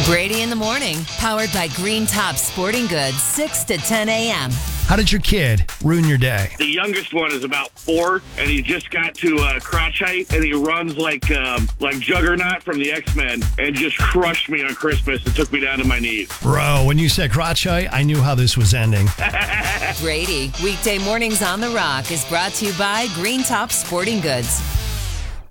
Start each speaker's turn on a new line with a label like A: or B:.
A: Brady in the morning, powered by Green Top Sporting Goods, 6 to 10 a.m.
B: How did your kid ruin your day?
C: The youngest one is about 4, and he just got to crotch height, and he runs like Juggernaut from the X-Men, and just crushed me on Christmas and took me down to my knees.
B: Bro, when you said crotch height, I knew how this was ending.
A: Brady, weekday mornings on The Rock is brought to you by Green Top Sporting Goods.